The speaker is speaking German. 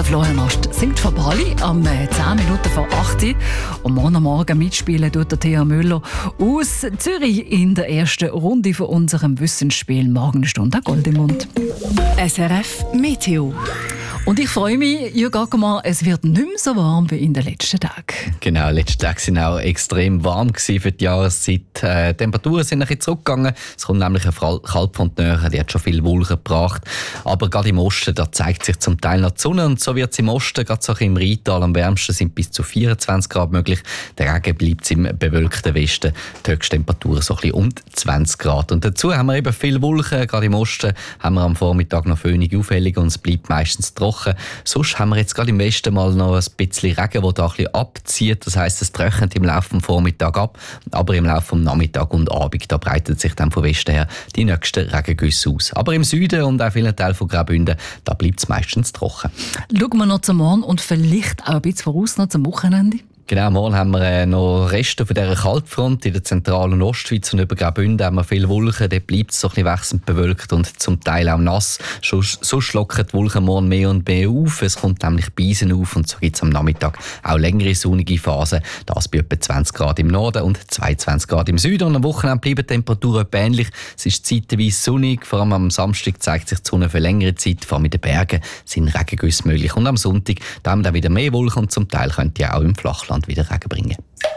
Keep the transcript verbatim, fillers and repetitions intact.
Florian Ast singt von Bali am zehn Minuten vor acht Uhr. Und morgen Morgen mitspielen tut der Thea Müller aus Zürich in der ersten Runde von unserem Wissensspiel Morgenstunde Gold im Mund. S R F Meteo. Und ich freue mich, Jürg Ackermann, es wird nicht mehr so warm wie in den letzten Tagen. Genau, letzte Tage waren auch extrem warm für die Jahreszeit. Äh, die Temperaturen sind ein bisschen zurückgegangen. Es kommt nämlich eine Kaltfront näher, die hat schon viel Wolken gebracht. Aber gerade im Osten, da zeigt sich zum Teil noch die Sonne. Und so wird es im Osten, gerade so im Rheintal am wärmsten, sind bis zu vierundzwanzig Grad möglich. Der Regen bleibt im bewölkten Westen. Die Höchsttemperaturen so ein bisschen um zwanzig Grad. Und dazu haben wir eben viele Wolken. Gerade im Osten haben wir am Vormittag noch föhnige Aufhellungen und es bleibt meistens trocken. Sonst haben wir jetzt gerade im Westen mal noch ein bisschen Regen, der da ein bisschen abzieht. Das heisst, es trocknet im Laufe des Vormittags ab, aber im Laufe des Nachmittags und Abend da breitet sich dann von Westen her die nächsten Regengüsse aus. Aber im Süden und auch vielen Teilen von Graubünden, da bleibt es meistens trocken. Schauen wir noch zum Morgen und vielleicht auch ein bisschen voraus noch zum Wochenende. Genau, morgen haben wir äh, noch Reste von dieser Kaltfront in der zentralen Ostschweiz und über Graubünden haben wir viele Wolken. Dort bleibt es so ein bisschen wechselnd bewölkt und zum Teil auch nass. Sonst, sonst lockern die Wolken morgen mehr und mehr auf. Es kommt nämlich Beisen auf und so gibt es am Nachmittag auch längere sonnige Phasen. Das bei etwa zwanzig Grad im Norden und zweiundzwanzig Grad im Süden. Und am Wochenende bleiben die Temperaturen etwa ähnlich. Es ist zeitweise sonnig. Vor allem am Samstag zeigt sich die Sonne für längere Zeit. Vor allem in den Bergen sind Regengüsse möglich. Und am Sonntag da haben wir dann wieder mehr Wolken und zum Teil könnt ihr auch im Flachland wieder Regen bringen.